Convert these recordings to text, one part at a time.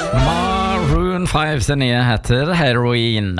Maroon 5 sin nye heter Heroin.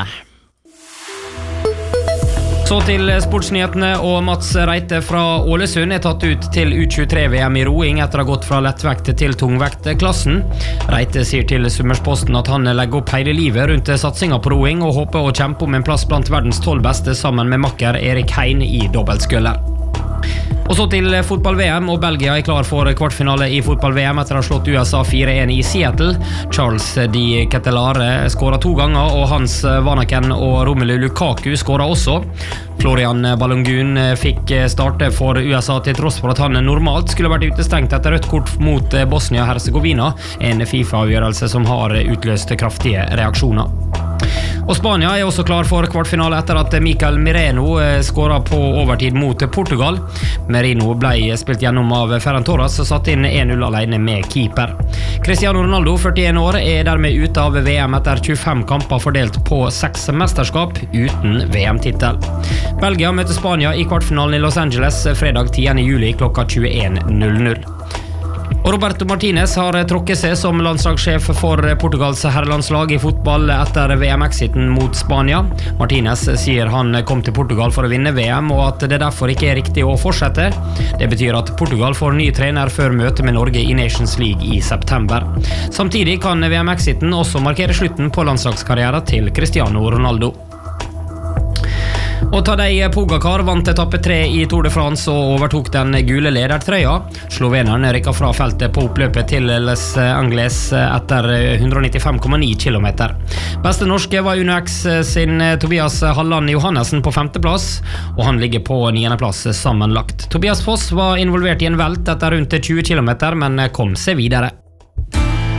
Så til sportsnyhetene, og Mats Reite fra Ålesund tatt ut til U23-VM i roing etter å ha gått fra lettvekt til tungvektklassen. Reite sier til Summersposten at han legger opp hele livet rundt satsingen på roing og håper å kjempe om en plass blant verdens 12 beste sammen med makker Erik Hein i dobbeltsculler. Og så til fotball-VM, og Belgia klar for kvartfinale i fotball-VM etter å ha slått USA 4-1 i Seattle. Charles Di Ketelare skåret 2 ganger, og Hans Vanaken og Romelu Lukaku skåret også. Florian Balogun fikk starte for USA til tross for at han normalt skulle vært utestengt etter rødt kort mot Bosnia-Herzegovina, en FIFA-avgjørelse som har utløst kraftige reaksjoner. Og Spania også klar for kvartfinale etter at Mikel Merino skåret på overtid mot Portugal. Merino ble spilt gjennom av Ferran Torres og satt inn 1-0 alene med keeper. Cristiano Ronaldo, 41 år, dermed ute av VM etter 25 kamper fordelt på 6 mesterskap uten VM-titel. Belgia møter Spania i kvartfinalen i Los Angeles fredag 10. juli klokka 21:00. Og Roberto Martinez har tråkket seg som landslagssjef for Portugals herrelandslag i fotball etter VM-exiten mot Spania. Martinez sier han kom til Portugal for å vinne VM, og at det derfor ikke riktig å fortsette. Det betyr at Portugal får ny trener før møtet med Norge i Nations League i september. Samtidig kan VM-exiten også markere slutten på landslagskarrieren til Cristiano Ronaldo. Og Tadej Pogacar vant etappe 3 i Tour de France og overtok den gule ledertrøya. Sloveneren rykket fra feltet på oppløpet til Les Anglais etter 195,9 kilometer. Beste norske var UnoX sin Tobias Halland Johannesen på 5. plass, og han ligger på 9. plass sammenlagt. Tobias Foss var involvert i en velt etter rundt 20 kilometer, men kom seg videre.